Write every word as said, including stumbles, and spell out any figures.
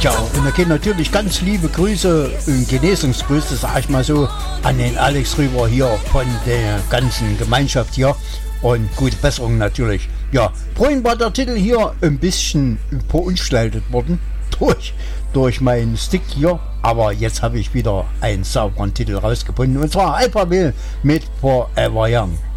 Ja, und da gehen natürlich ganz liebe Grüße und Genesungsgrüße, sag ich mal so, an den Alex rüber hier von der ganzen Gemeinschaft hier. Und gute Besserung natürlich. Ja, vorhin war der Titel hier ein bisschen verunstaltet worden durch, durch meinen Stick hier. Aber jetzt habe ich wieder einen sauberen Titel rausgefunden. Und zwar Alphaville mit Forever Young.